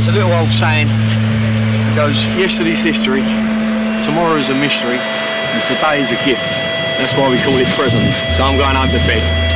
a little old saying. It goes, yesterday's history, tomorrow is a mystery, and today is a gift. That's why we call it present. So I'm going home to bed.